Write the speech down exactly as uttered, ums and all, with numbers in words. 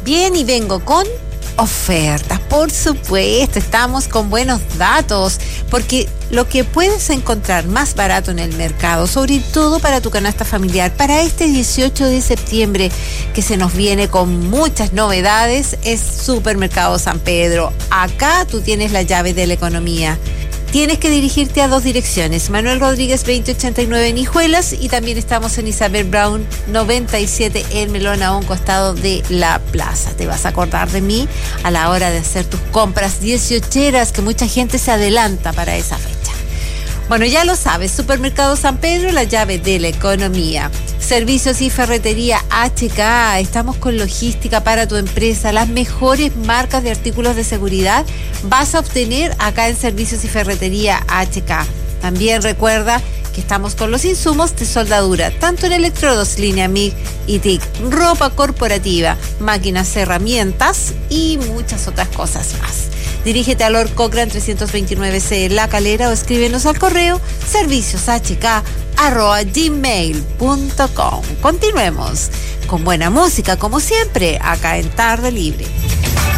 Bien, y vengo con ofertas, por supuesto, estamos con buenos datos, porque lo que puedes encontrar más barato en el mercado, sobre todo para tu canasta familiar, para este dieciocho de septiembre, que se nos viene con muchas novedades, es Supermercado San Pedro. Acá tú tienes la llave de la economía. Tienes que dirigirte a dos direcciones, Manuel Rodríguez veinte ochenta y nueve en Hijuelas, y también estamos en Isabel Brown noventa y siete en Melón, a un costado de la plaza. Te vas a acordar de mí a la hora de hacer tus compras dieciocheras, que mucha gente se adelanta para esa fecha. Bueno, ya lo sabes, Supermercado San Pedro, la llave de la economía. Servicios y ferretería H K, estamos con logística para tu empresa, las mejores marcas de artículos de seguridad vas a obtener acá en Servicios y ferretería H K. También recuerda que estamos con los insumos de soldadura, tanto en electrodos, línea M I G y T I C, ropa corporativa, máquinas, herramientas y muchas otras cosas más. Dirígete a Lord Cochrane trescientos veintinueve C en La Calera o escríbenos al correo servicioshk arroba gmail punto com. Continuemos con buena música, como siempre, acá en Tarde Libre.